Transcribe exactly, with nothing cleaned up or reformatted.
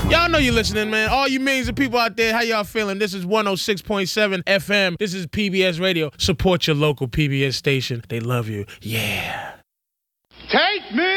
Y'all know you're listening, man. All you millions of people out there, how y'all feeling? This is one oh six point seven F M. This is P B S Radio. Support your local P B S station. They love you. Yeah. Take me